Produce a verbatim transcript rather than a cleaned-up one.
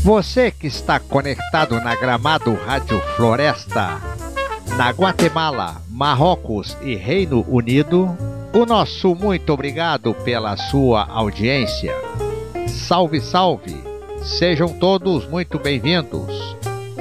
Você que está conectado na Gramado Rádio Floresta, na Guatemala, Marrocos e Reino Unido, o nosso muito obrigado pela sua audiência. Salve, salve! Sejam todos muito bem-vindos.